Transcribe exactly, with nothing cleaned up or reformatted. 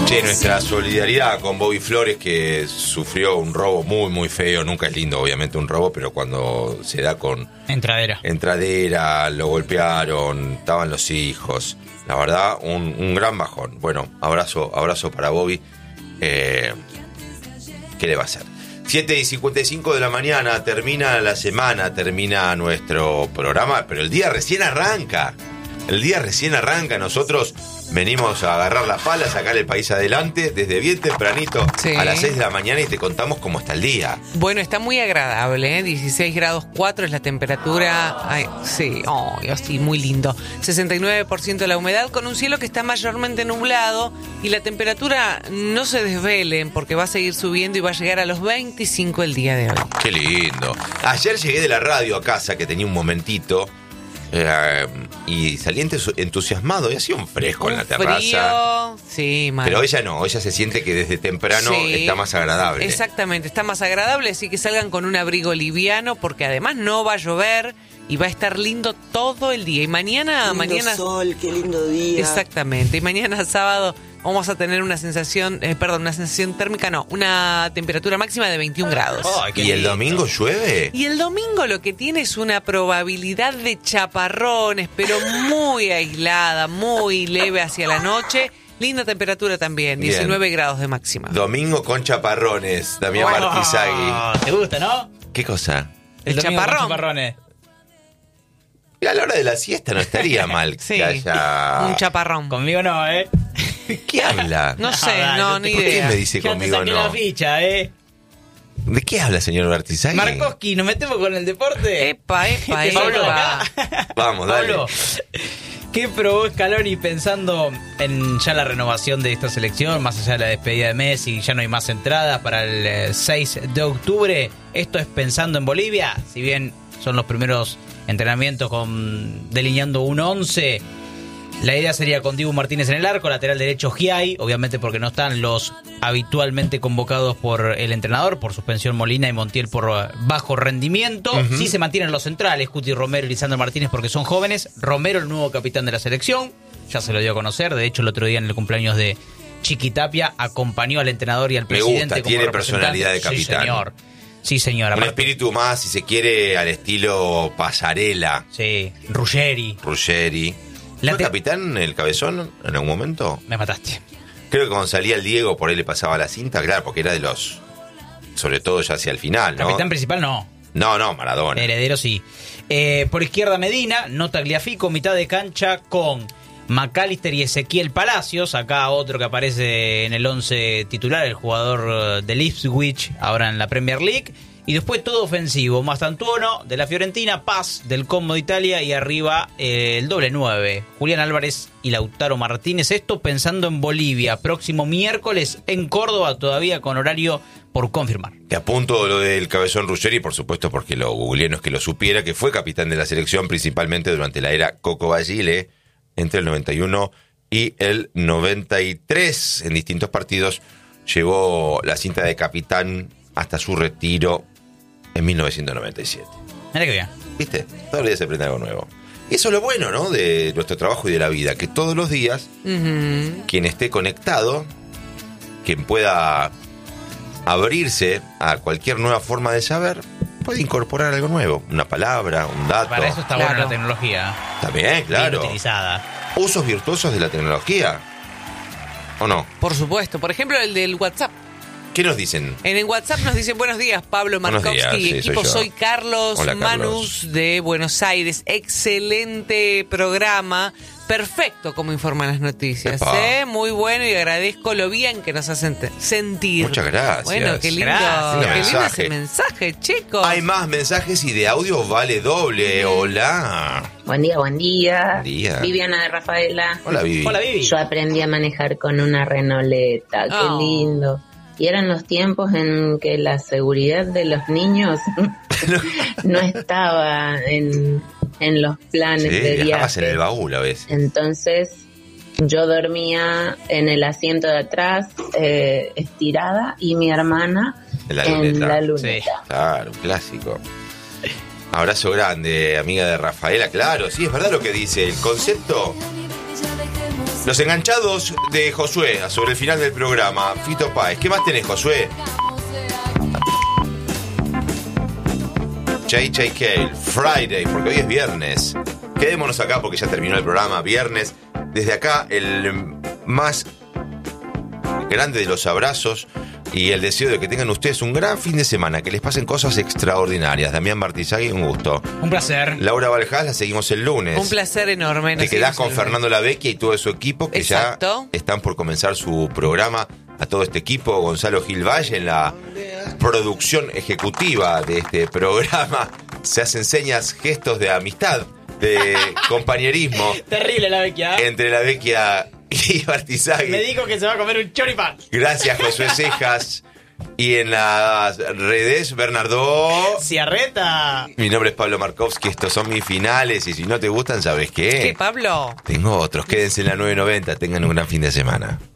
Che, nuestra solidaridad con Bobby Flores, que sufrió un robo muy, muy feo. Nunca es lindo, obviamente, un robo, pero cuando se da con... Entradera. Entradera, lo golpearon, estaban los hijos. La verdad, un, un gran bajón. Bueno, abrazo, abrazo para Bobby. Eh, ¿Qué le va a hacer? siete y cincuenta y cinco de la mañana, termina la semana, termina nuestro programa, pero el día recién arranca. El día recién arranca. Nosotros venimos a agarrar la pala, sacar el país adelante desde bien tempranito, sí, a las seis de la mañana, y te contamos cómo está el día. Bueno, está muy agradable, ¿eh? dieciséis grados cuatro es la temperatura. Ay, sí, oh, sí, muy lindo. sesenta y nueve por ciento la humedad, con un cielo que está mayormente nublado, y la temperatura no se desvelen porque va a seguir subiendo y va a llegar a los veinticinco el día de hoy. Qué lindo. Ayer llegué de la radio a casa, que tenía un momentito, Eh, y salí entusiasmado, y hacía un fresco un en la terraza. Frío, sí, mal. Pero ella no, ella se siente que desde temprano sí, está más agradable. Exactamente, está más agradable, así que salgan con un abrigo liviano, porque además no va a llover y va a estar lindo todo el día. Y mañana, lindo mañana sol, qué lindo día. Exactamente, y mañana sábado vamos a tener una sensación, eh, perdón, una sensación térmica, no, una temperatura máxima de veintiún grados. Oh, ¿y el domingo llueve? Y el domingo lo que tiene es una probabilidad de chaparrones, pero muy aislada, muy leve hacia la noche. Linda temperatura también, diecinueve Bien. grados de máxima. Domingo con chaparrones, Damián bueno, Martizagui. ¿Te gusta, no? ¿Qué cosa? El, el chaparrón. chaparrones. Y a la hora de la siesta no estaría mal sí, que haya... un chaparrón. Conmigo no, ¿eh? ¿Qué habla? No sé, no, no ni ¿Por idea. qué me dice ya conmigo te saqué no? la ficha, ¿eh? ¿De qué habla, señor Martizagui? Markoski, ¿nos metemos con el deporte? Epa, epa, epa. Vamos, dale. Pablo, ¿qué probó Scaloni pensando en ya la renovación de esta selección, más allá de la despedida de Messi? Ya no hay más entradas para el seis de octubre. Esto es pensando en Bolivia, si bien son los primeros entrenamientos con delineando un once. La idea sería con Dibu Martínez en el arco, lateral derecho Giai, obviamente porque no están los habitualmente convocados por el entrenador, por suspensión Molina y Montiel por bajo rendimiento. Uh-huh. Sí se mantienen los centrales, Cuti Romero y Lisandro Martínez, porque son jóvenes. Romero, el nuevo capitán de la selección, ya se lo dio a conocer. De hecho, el otro día en el cumpleaños de Chiqui Tapia acompañó al entrenador y al Me presidente. gusta, como tiene personalidad de capitán. Sí, señor. Sí, señora. Un espíritu más, si se quiere, al estilo Pasarela. Sí, Ruggeri. Ruggeri. ¿Fue te... capitán el Cabezón en algún momento? Me mataste. Creo que cuando salía el Diego, por ahí le pasaba la cinta, claro, porque era de los... Sobre todo ya hacia el final, ¿no? Capitán principal no. No, no, Maradona. Heredero sí. Eh, por izquierda Medina, no Tagliafico, mitad de cancha con McAllister y Ezequiel Palacios. Acá otro que aparece en el once titular, el jugador del Ipswich, ahora en la Premier League. Y después todo ofensivo, Mastantuono de la Fiorentina, Paz del Como de Italia y arriba eh, el doble nueve, Julián Álvarez y Lautaro Martínez. Esto pensando en Bolivia, próximo miércoles en Córdoba, todavía con horario por confirmar. Te apunto lo del Cabezón Ruggeri, por supuesto, porque lo googleé, no es que lo supiera, que fue capitán de la selección principalmente durante la era Coco Basile, entre el noventa y uno y el noventa y tres. En distintos partidos llevó la cinta de capitán hasta su retiro en mil novecientos noventa y siete. Mira qué bien. ¿Viste? Todos los días se aprende algo nuevo. Y eso es lo bueno, ¿no? De nuestro trabajo y de la vida, que todos los días, uh-huh, quien esté conectado, quien pueda abrirse a cualquier nueva forma de saber, puede incorporar algo nuevo, una palabra, un dato. Para eso está claro. buena la tecnología. También, claro. Bien utilizada. Usos virtuosos de la tecnología, ¿o no? Por supuesto. Por ejemplo, el del WhatsApp. ¿Qué nos dicen? En el WhatsApp nos dicen buenos días, Pablo Markovsky, sí, equipo, soy, soy Carlos Hola, Manus Carlos. de Buenos Aires. Excelente programa, perfecto como informan las noticias, ¿eh? Muy bueno, y agradezco lo bien que nos hacen te- sentir. Muchas gracias. Bueno, qué lindo, Gracias. qué lindo Mensaje. ese mensaje, chicos. Hay más mensajes y de audio vale doble. Hola. Buen día, buen día. Buen día. Viviana de Rafaela. Hola, Vivi. Hola, Vivi. Yo aprendí a manejar con una Renoleta. Qué Oh. lindo. Y eran los tiempos en que la seguridad de los niños no estaba en, en los planes Sí, de viajabas viaje. en el baúl a veces. Entonces yo dormía en el asiento de atrás, eh, estirada, y mi hermana En la en luneta. la luneta. Claro, un clásico. Abrazo grande, amiga de Rafaela. Claro, sí, es verdad lo que dice. El concepto Los enganchados de Josué sobre el final del programa. Fito Páez. ¿Qué más tenés, Josué? J J K, Friday, porque hoy es viernes. Quedémonos acá porque ya terminó el programa. Viernes. Desde acá, el más grande de los abrazos y el deseo de que tengan ustedes un gran fin de semana, que les pasen cosas extraordinarias. Damián Martizagui, un gusto. Un placer. Laura Valjas, la seguimos el lunes. Un placer enorme. Te quedás con Fernando Lavecchia y todo su equipo, que Exacto. ya están por comenzar su programa. A todo este equipo, Gonzalo Gil Valle en la producción ejecutiva de este programa. Se hacen señas, gestos de amistad, de compañerismo. Terrible la Vecchia. Entre Lavecchia y Martizagui. Me dijo que se va a comer un choripán. Gracias, Josué Cejas. Y en las redes, Bernardo Ciarreta. Mi nombre es Pablo Markovsky, estos son mis finales. Y si no te gustan, ¿sabes qué? ¿Qué, Pablo? Tengo otros, quédense en la nueve noventa. Tengan un gran fin de semana.